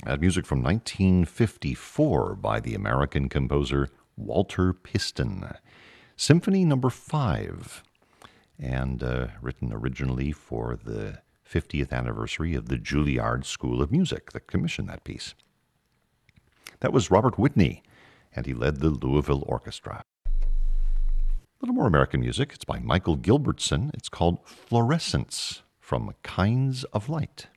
That music from 1954 by the American composer Walter Piston. Symphony Number 5, and written originally for the 50th anniversary of the Juilliard School of Music that commissioned that piece. That was Robert Whitney, and he led the Louisville Orchestra. A little more American music. It's by Michael Gilbertson. It's called Fluorescence from Kinds of Light.